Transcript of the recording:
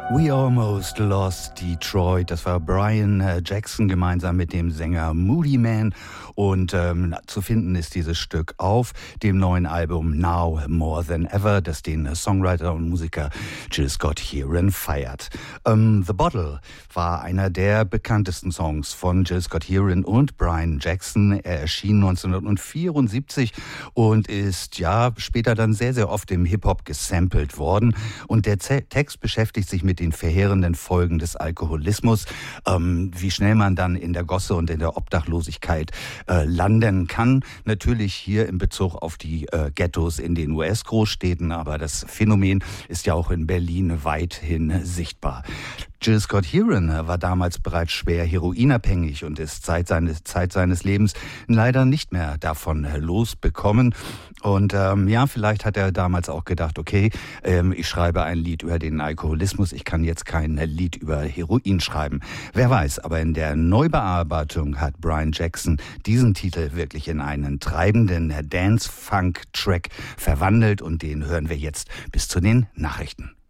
We Almost Lost Detroit. Das war Brian Jackson gemeinsam mit dem Sänger Moody Man. Und zu finden ist dieses Stück auf dem neuen Album Now More Than Ever, das den Songwriter und Musiker Jill Scott Heron feiert. The Bottle war einer der bekanntesten Songs von Jill Scott Heron und Brian Jackson. Er erschien 1974 und ist später dann sehr, sehr oft im Hip-Hop gesampelt worden. Und der Text beschäftigt sich mit den verheerenden Folgen des Alkoholismus, wie schnell man dann in der Gosse und in der Obdachlosigkeit landen kann. Natürlich hier in Bezug auf die Ghettos in den US-Großstädten, aber das Phänomen ist ja auch in Berlin weithin sichtbar. Jill Scott Heron war damals bereits schwer heroinabhängig und ist Zeit seines Lebens leider nicht mehr davon losbekommen. Und vielleicht hat er damals auch gedacht, okay, ich schreibe ein Lied über den Alkoholismus, ich kann jetzt kein Lied über Heroin schreiben. Wer weiß, aber in der Neubearbeitung hat Brian Jackson diesen Titel wirklich in einen treibenden Dance-Funk-Track verwandelt und den hören wir jetzt bis zu den Nachrichten.